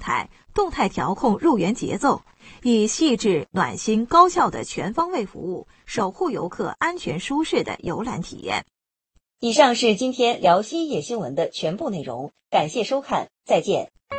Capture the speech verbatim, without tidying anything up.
态，动态调控入园节奏，以细致、暖心、高效的全方位服务，守护游客安全舒适的游览体验。 以上是今天辽西夜新闻的全部内容，感谢收看，再见。